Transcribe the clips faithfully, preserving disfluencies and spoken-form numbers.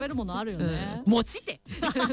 べるものあるよね、 うん、餅って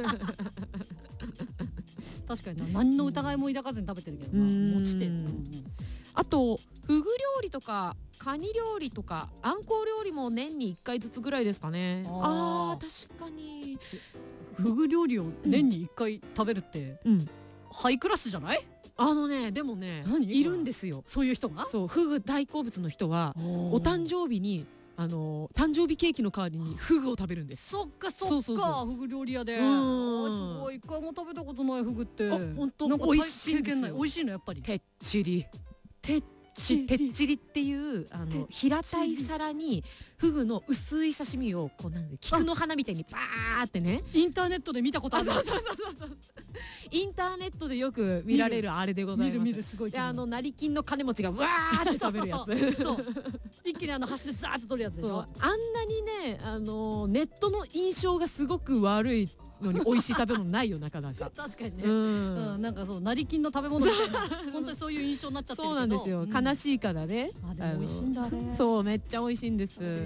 確かにな、何の疑いも抱かずに食べてるけどな、餅って、うんうん、 あとフグ料理とかカニ料理とかあんこう料理も年にいっかいずつぐらいですかね。ああー確かにフグ料理を年にいっかい食べるって、うん、ハイクラスじゃない？ あのねでもねいるんですよ、 そういう人が。 そうフグ大好物の人はお誕生日にあの誕生日ケーキの代わりにフグを食べるんです。 そっかそっか、そうそうそう、フグ料理屋で、すごい、一回も食べたことないフグって。 あ、本当美味しいんですよ。 美味しいのやっぱり。 てっちりてっちてっちりっていうあの平たい皿にフグの薄い刺身をこうなんで菊の花みたいにバーってね、 インターネットで見たことある。 そうそうそうそうインターネットでよく見られるあれでございます。 見る見る、すごい。 であの成金の金持ちがわーって食べるやつ。 そう一気にあの箸でザーって取るやつでしょ。 あんなにねあのネットの印象がすごく悪いのに美味しい食べ物ないよなかなか。 確かにね、うん、なんかそう成金の食べ物みたいな本当にそういう印象になっちゃってるけど。そうなんですよ、悲しいからね。 あでも美味しいんだね。 そうめっちゃ美味しいんです。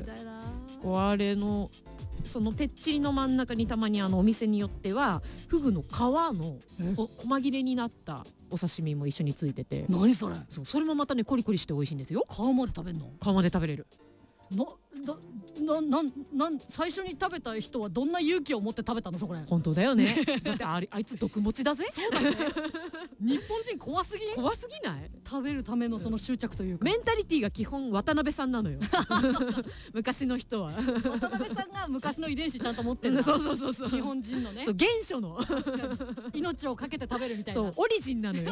こうあれのそのてっちりの真ん中にたまにあのお店によってはフグの皮の細切れになったお刺身も一緒についてて。 何それ。 そうそれもまたねコリコリして美味しいんですよ。 皮まで食べるの。 皮まで食べれる。 ななななな最初に食べた人はどんな勇気を持って食べたのそこら。 本当だよね。だってあれあいつ毒持ちだぜ。 そうだね。日本人怖すぎん。 怖すぎない？ 食べるためのその執着というか、 メンタリティが基本渡辺さんなのよ。昔の人は渡辺さんが昔の遺伝子ちゃんと持ってるの。 そうそうそうそう、 日本人のね。 そう原初の命をかけて食べるみたいな。 そうオリジンなのよ。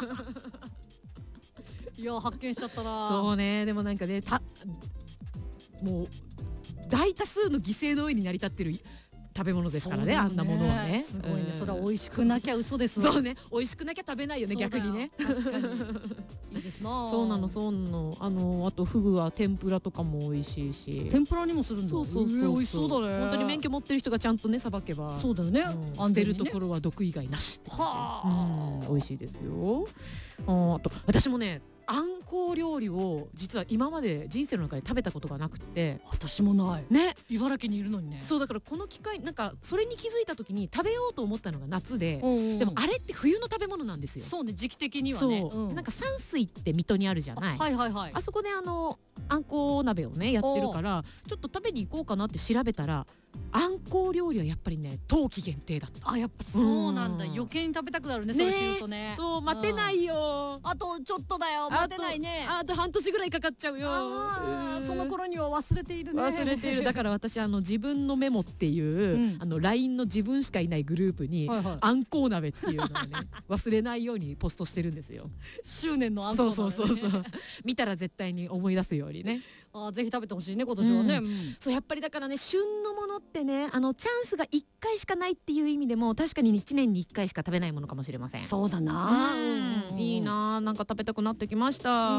いや発見しちゃったな。 そうね。でもなんかねたもう大多数の犠牲の上に成り立ってる食べ物ですからね、あんなものはね。 すごいね。それは美味しくなきゃ嘘ですわ。 そうね、美味しくなきゃ食べないよね、逆にね。 確かにいいですな。 そうなのそうなの。あのあとフグは天ぷらとかも美味しいし。 天ぷらにもするんだ。 そうそうそう、 美味しそうだね。 本当に免許持ってる人がちゃんとねさばけば。 そうだよね。 捨てるところは毒以外なしって感じ。美味しいですよ。あと私もねあんこう料理を実は今まで人生の中で食べたことがなくて。 私もないね。 茨城にいるのにね。 そうだからこの機会なんかそれに気づいた時に食べようと思ったのが夏で、でもあれって冬の食べ物なんですよ。 そうね、時期的にはね。 そうなんか山水って水戸にあるじゃない。 はいはいはい。 あそこであのあんこう鍋をねやってるからちょっと食べに行こうかなって調べたら、あんこう料理はやっぱりね冬季限定だった。 あ、やっぱそうなんだ。余計に食べたくなるね、それ知るとね。 そう待てないよ。 あとちょっとだよ、待てないね。 あと半年ぐらいかかっちゃうよ。 その頃には忘れているね。 忘れている。だから私あの自分のメモっていうあの ライン の自分しかいないグループにあんこう鍋っていうのをね忘れないようにポストしてるんですよ。 執念のあんこう鍋。 そうそうそうそう。見たら絶対に思い出すようにね。 あ、ぜひ食べてほしいね今年はね。 そうやっぱりだからね、旬のものってね、あのチャンスがいっかいしかないっていう意味でも確かにいちねんにいっかいしか食べないものかもしれません。 そうだな。 いいな、なんか食べたくなってきました。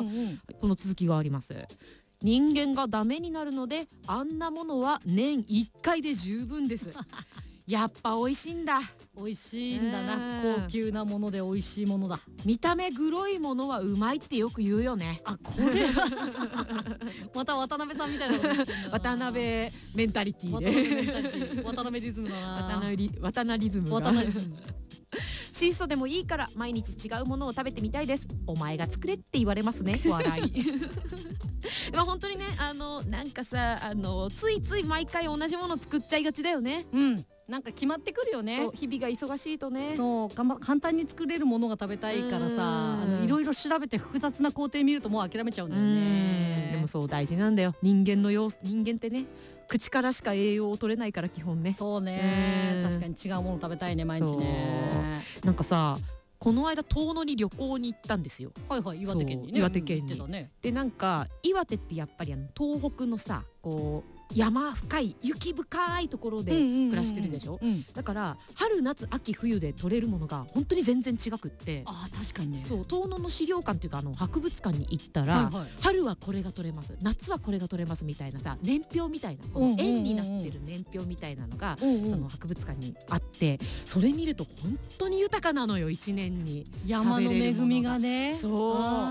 この続きがあります。人間がダメになるのであんなものは年いっかいで十分です。やっぱ美味しいんだ。 美味しいんだな。高級なもので美味しいものだ。 見た目黒いものはうまいってよく言うよね。 あ、これまた渡辺さんみたいなこと言ってんだな。 渡辺メンタリティで渡辺リズムだな。 渡辺渡辺リズムが。 渡辺リズム。 質素でもいいから毎日違うものを食べてみたいです。お前が作れって言われますね。笑い。まあ本当にね、あのなんかさ、あのついつい毎回同じもの作っちゃいがちだよね。 うん。なんか決まってくるよね。 日々が忙しいとね。 そう、簡単に作れるものが食べたいからさ、あのいろいろ調べて複雑な工程見るともう諦めちゃうんだよね。 でもそう大事なんだよ。人間の様子、人間ってね、口からしか栄養を取れないから基本ね。 そうね。確かに違うもの食べたいね、毎日ね。 なんかさ、この間遠野に旅行に行ったんですよ。 はいはい、岩手県にね。 岩手県に。でなんか岩手ってやっぱりあの東北のさ、こう山深い雪深いところで暮らしてるでしょ。だから春夏秋冬で取れるものが本当に全然違くって。 あ、確かにね。 そう遠野の資料館っていうかあの博物館に行ったら、はいはい、春はこれが取れます、夏はこれが取れますみたいなさ、年表みたいな、この円になってる年表みたいなのが、うんうん、その博物館にあって、それ見ると本当に豊かなのよ、一年に山の恵みがね。 そう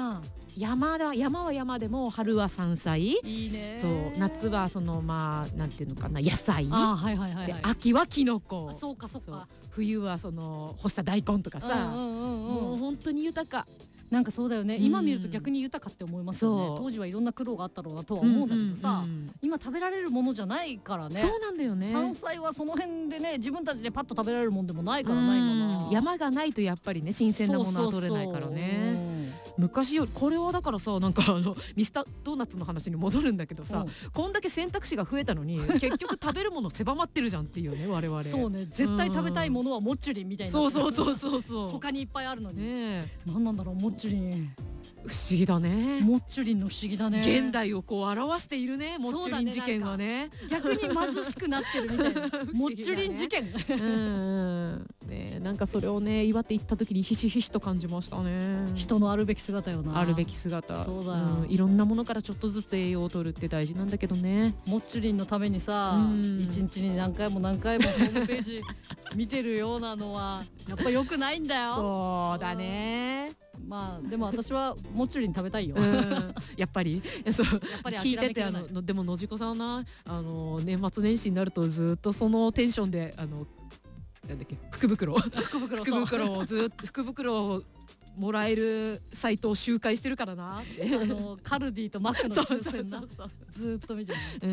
山だ山は山でも春は山菜、 いいね。 そう夏はそのまあなんていうのかな野菜、 あ、はいはいはい、はい、 で秋はキノコ、 そうかそうか、 冬はその干した大根とかさ、 うんうんうんうん、 もう本当に豊か。 なんかそうだよね、うん、今見ると逆に豊かって思いますよね。当時はいろんな苦労があったろうなとは思うんだけどさ、うんうんうん、今食べられるものじゃないからね。 そうなんだよね。 山菜はその辺でね自分たちでパッと食べられるもんでもないからないかな。 山がないとやっぱりね新鮮なものは取れないからね。そうそうそう、昔よりこれはだからさ、なんかあのミスタードーナツの話に戻るんだけどさ、うん、こんだけ選択肢が増えたのに結局食べるもの狭まってるじゃんっていうね我々。 そうね、絶対食べたいものはモッチュリンみたいな。 そうそうそうそうそう。 他にいっぱいあるのに。 ね、 何なんだろうモッチュリン。 不思議だね。 モッチュリンの不思議だね。 現代をこう表しているね。モッチュリン事件はね。 逆に貧しくなってるみたいな。モッチュリン事件。 うんね、なんかそれをね岩手行った時にひしひしと感じましたね。 人のあるべき姿よな。 あるべき姿。 そうだよ、 うん、いろんなものからちょっとずつ栄養を取るって大事なんだけどね。 モッチュリンのためにさ、一日に何回も何回もホームページ見てるようなのはやっぱ良くないんだよ。 そうだね。 まあでも私はモッチュリン食べたいよ。 やっぱりそうやっぱり聞いてて、あのでも野地子さんはな、あの年末年始になるとずっとそのテンションであのなんだっけ福袋福袋福袋をずっと福袋をもらえるサイトを周回してるからなって。 あのカルディとマックの抽選なずっと見てる、 うん、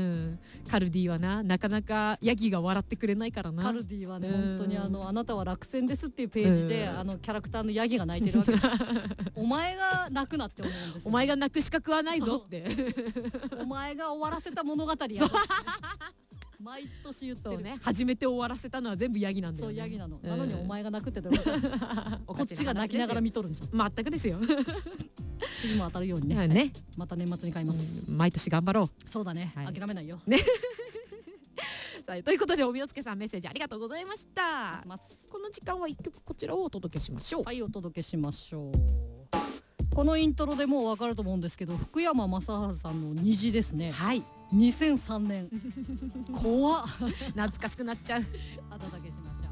カルディはななかなかヤギが笑ってくれないからな。 カルディはね、うん、本当にあのあなたは落選ですっていうページで、うん、あのキャラクターのヤギが泣いてるわけお前が泣くなって思うんですよ。 お前が泣く資格はないぞってお前が終わらせた物語や毎年言ってるね。初めて終わらせたのは全部ヤギなんだよね。 そうヤギなの、うん、なのにお前が泣くってどういうことこっちが泣きながら見とるんじゃん。 まったくですよ次も当たるように ね, ねまた年末に買います、 うん、毎年頑張ろう。 そうだね、はい、諦めないよねということでおみおつけさんメッセージありがとうございました。この時間は一曲こちらをお届けしましょう。 はい、お届けしましょう。このイントロでもう分かると思うんですけど、福山雅治さんの虹ですね。 はい、 にせんさんねん怖っ懐かしくなっちゃう。 お届けしましょう。